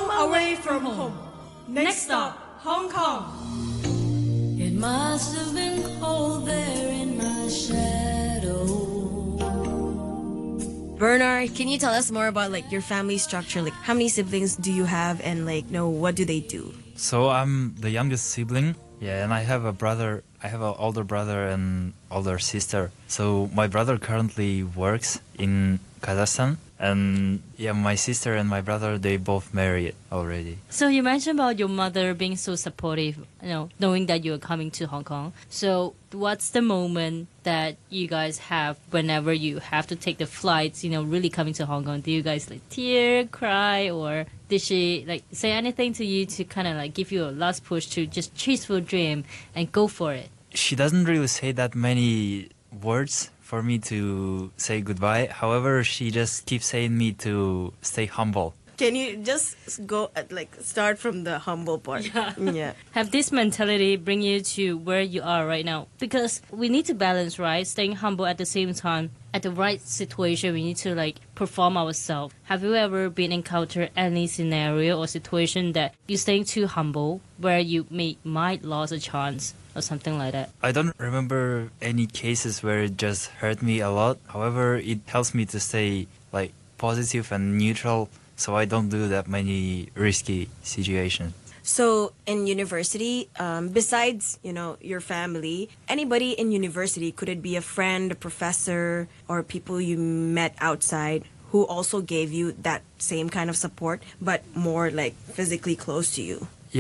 Home away from home. Next stop, Hong Kong. It must have been cold there in my shadow. Bernard, can you tell us more about like your family structure? Like how many siblings do you have and like what do they do? So I'm the youngest sibling. Yeah, and I have a brother. I have an older brother and older sister. So my brother currently works in Kazakhstan. And yeah, my sister and my brother, they both married already. So you mentioned about your mother being so supportive, knowing that you're coming to Hong Kong. So what's the moment that you guys have whenever you have to take the flights, really coming to Hong Kong? Do you guys like tear, cry, or did she like say anything to you to kind of like give you a last push to just chase your dream and go for it? She doesn't really say that many words for me to say goodbye. However, she just keeps saying me to stay humble. Can you just go start from the humble part? Yeah. Have this mentality bring you to where you are right now? Because we need to balance, right? Staying humble at the same time. At the right situation, we need to perform ourselves. Have you ever been encountered any scenario or situation that you're staying too humble where you might lose a chance or something like that? I don't remember any cases where it just hurt me a lot. However, it helps me to stay positive and neutral, so I don't do that many risky situations. So in university, besides, your family, anybody in university, could it be a friend, a professor, or people you met outside who also gave you that same kind of support, but more physically close to you?